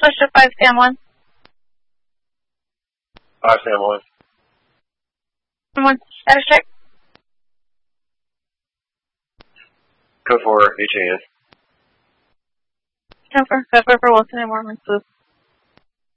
Starship 5, stand 1. 5, stand 1. Stand 1, status check. Code 4, HAN. Code 4 for Wilson and Warman, Blue.